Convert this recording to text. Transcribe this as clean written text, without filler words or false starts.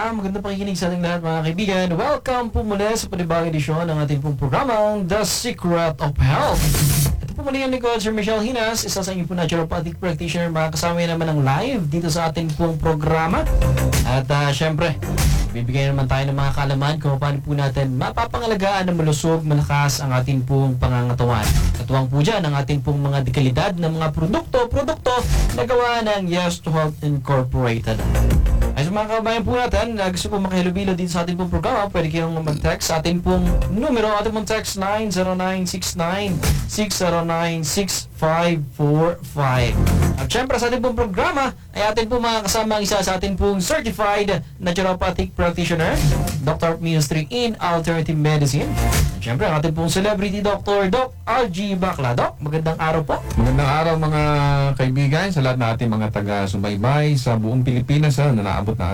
magandang pakikinig sa ating lahat mga kaibigan. Welcome po muli sa panibagong edisyon ng ating pong programang The Secret of Health. Ito po muli ang likod, Sir Michelle Hinas, isa sa inyo po naturopathic practitioner. Makakasama naman ng live dito sa ating pong programa. At syempre, bibigyan naman tayo ng mga kaalaman kung paano po natin mapapangalagaan na malusog, malakas ang ating pong pangangatawan. Katuwang po dyan ang ating pong mga dekalidad ng mga produkto na gawa ng Yes to Health Incorporated. Ay sa mga kabayan po natin, gusto po makihilubilo dito sa ating pong programa, pwede kayong mag-text sa ating pong numero, ating pong text 90969-609-6545. At syempre sa ating pong programa, ay ating pong mga kasama isa sa ating pong certified naturopathic practitioner, Dr. of Ministry in Alternative Medicine. At syempre ang ating pong celebrity doctor, Doc RG Bacla. Doc, magandang araw po. Magandang araw mga kaibigan sa lahat ng ating mga taga-subaybay sa buong Pilipinas na naabot na